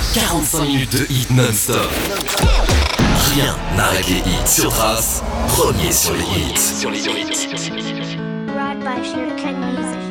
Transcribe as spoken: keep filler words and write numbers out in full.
quarante-cinq minutes de hits non-stop. Rien n'arrête les hits sur Trace, premier sur les hits. Brought by Shuriken Music.